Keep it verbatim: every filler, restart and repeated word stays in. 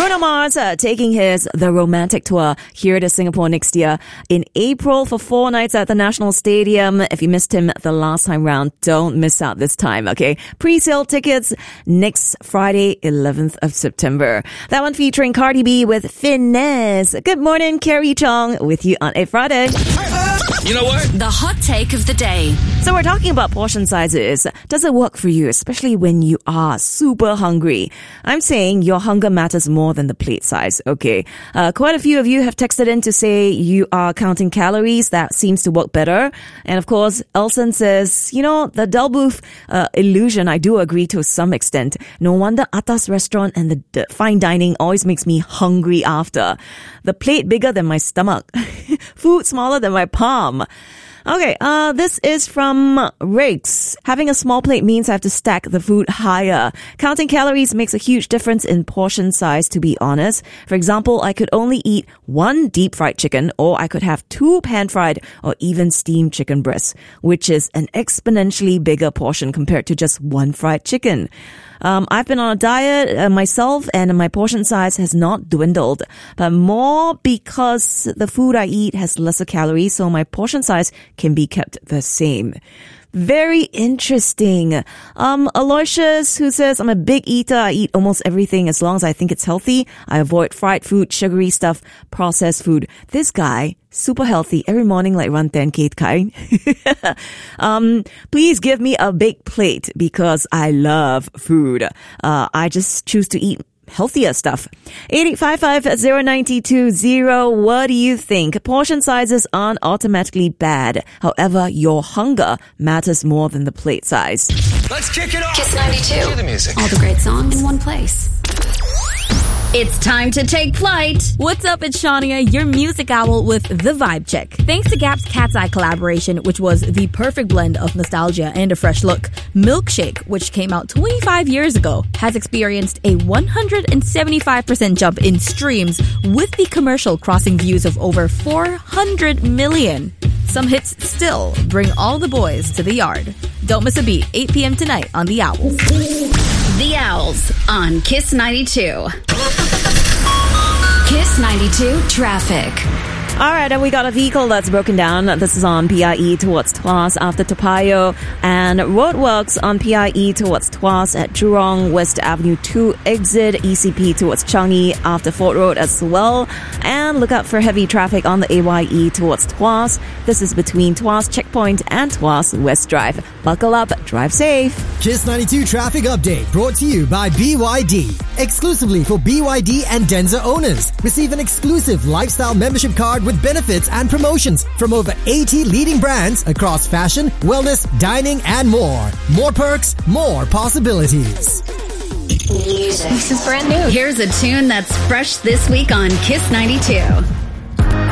Bruno Mars uh, taking his The Romantic Tour here to Singapore next year in April for four nights at the National Stadium. If you missed him the last time round, don't miss out this time, okay? Pre-sale tickets next Friday, eleventh of September. That one featuring Cardi B with Finesse. Good morning, Carrie Chong with you on a Friday. You know what? The hot take of the day. So we're talking about portion sizes. Does it work for you, especially when you are super hungry? I'm saying your hunger matters more than the plate size, okay? Uh, quite a few of you have texted in to say you are counting calories. That seems to work better. And of course, Elson says, you know, the Del Booth uh, illusion, I do agree to some extent. No wonder Atas restaurant and the d- fine dining always makes me hungry after. The plate bigger than my stomach. Food smaller than my palm. Okay, uh, this is from Riggs. Having a small plate means I have to stack the food higher. Counting calories makes a huge difference in portion size, to be honest. For example, I could only eat one deep fried chicken, or I could have two pan fried or even steamed chicken breasts, which is an exponentially bigger portion compared to just one fried chicken. Um, I've been on a diet uh, myself, and my portion size has not dwindled, but more because the food I eat has lesser calories, so my portion size can be kept the same. Very interesting. Um, Aloysius, who says, I'm a big eater. I eat almost everything as long as I think it's healthy. I avoid fried food, sugary stuff, processed food. This guy, super healthy every morning, like run ten K kind. um, please give me a big plate because I love food. Uh, I just choose to eat healthier stuff. eight eight five five zero nine two zero. What do you think? Portion sizes aren't automatically bad. However, your hunger matters more than the plate size. Let's kick it off. Kiss ninety-two. Cue the music. All the great songs in one place. It's time to take flight. What's up, it's Shania, your music owl with The Vibe Check. Thanks to Gap's Cat's Eye collaboration, which was the perfect blend of nostalgia and a fresh look, Milkshake, which came out twenty-five years ago, has experienced a one hundred seventy-five percent jump in streams, with the commercial crossing views of over four hundred million. Some hits still bring all the boys to the yard. Don't miss a beat, eight p.m. tonight on The Owls. The Owls on Kiss ninety-two. Kiss ninety-two traffic. All right, and we got a vehicle that's broken down. This is on P I E towards Tuas after Toa Payoh, and roadworks on P I E towards Tuas at Jurong West Avenue two exit, E C P towards Changi after Fort Road as well. And look out for heavy traffic on the A Y E towards Tuas. This is between Tuas Checkpoint and Tuas West Drive. Buckle up, drive safe. Kiss ninety-two traffic update brought to you by B Y D. Exclusively for B Y D and Denza owners. Receive an exclusive lifestyle membership card with benefits and promotions from over eighty leading brands across fashion, wellness, dining, and more. More perks, more possibilities. Music. This is brand new. Here's a tune that's fresh this week on Kiss ninety-two.